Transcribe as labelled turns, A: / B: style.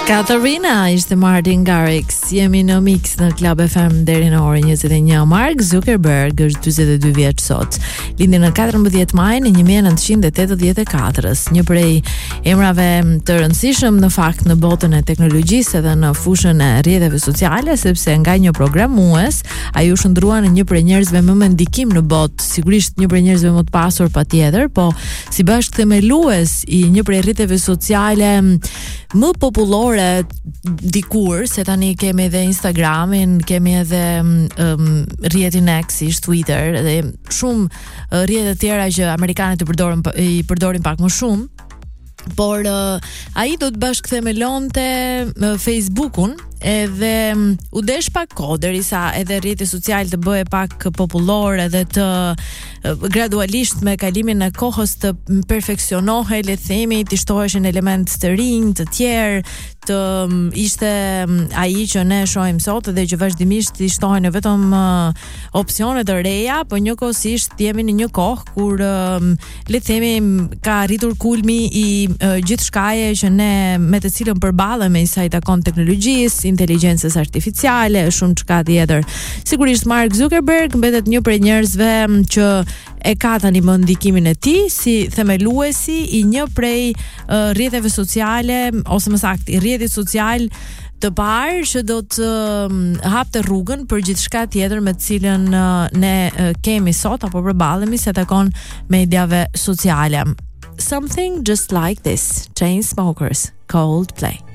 A: Katarina ishte Martin Garrix. Jemi në Mix në Club FM deri në orën 21. Mark Zuckerberg është 42 vjeç sot. Lindi në 14 maj në 1984. Një prej emrave të rëndësishëm në fakt në botën e teknologjisë edhe në fushën e rrjeteve sociale, sepse nga një programues, ai u shndrua në një prej njerëzve më me ndikim në botë, sigurisht një prej njerëzve më të pasur patjetër, po si bashkëthemelues i një prej rrjeteve sociale më popullore dikur, se tani kemi edhe Instagramin, kemi edhe rrjetin X, Twitter, dhe shumë rrjete të tjera që amerikanët i përdorin pak më shumë, por ai do të bashkëthemelonte Facebookun edhe u desh pak kohë derisa edhe rrjeti social të bëhe pak popullor edhe të gradualisht me kalimin e kohës të perfeksionohej, le të themi, të shtoheshin element të rinj, të tjerë, të ishte ai që ne shohim sot dhe që vazhdimisht i shtohen vetëm opsione të reja, por njëkohësisht jemi në një kohë kur le të themi ka arritur kulmi i gjithçkaje që ne me të cilën përballemi sa i takon teknologjisë, inteligjencës artificiale, shumë çka tjetër. Sigurisht Mark Zuckerberg mbetet një prej njerëzve që e ka tani më ndikimin e tij si themeluesi i një prej rrjeteve sociale, ose më saktë i rrjetit social të parë që do të hapte rrugën për gjithçka tjetër me të cilën ne kemi sot apo përballemi se takon mediave sociale. Something just like this. Chainsmokers, Coldplay.